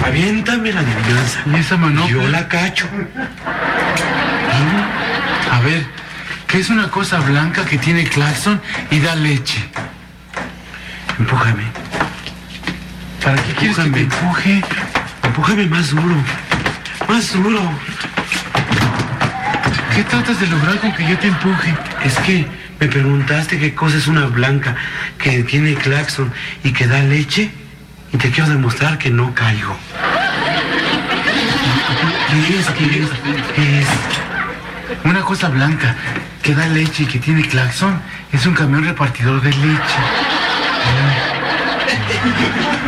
Aviéntame la adivinanza. ¿Y esa manopla? Yo la cacho. A ver, ¿qué es una cosa blanca que tiene claxon y da leche? Empújame. ¿Para qué quieres que te empuje? Empújame más duro. Más duro. ¿Qué tratas de lograr con que yo te empuje? Es que me preguntaste qué cosa es una blanca que tiene claxon y que da leche, y te quiero demostrar que no caigo. ¿Qué es? ¿Qué es? ¿Qué es? Una cosa blanca que da leche y que tiene claxon es un camión repartidor de leche.